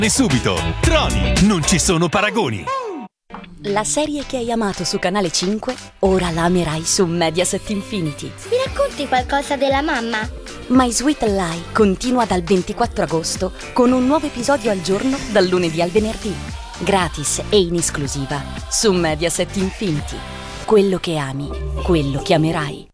Subito, Troni, non ci sono paragoni. La serie che hai amato su Canale 5, ora la amerai su Mediaset Infinity. Mi racconti qualcosa della mamma? My Sweet Lie continua dal 24 agosto con un nuovo episodio al giorno dal lunedì al venerdì. Gratis e in esclusiva su Mediaset Infinity. Quello che ami, quello che amerai.